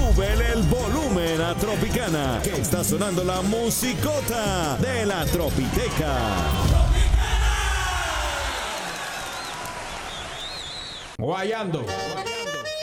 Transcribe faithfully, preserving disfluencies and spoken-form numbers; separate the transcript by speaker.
Speaker 1: súbele el volumen a Tropicana, que está sonando la musicota de la Tropiteca.
Speaker 2: Guayando.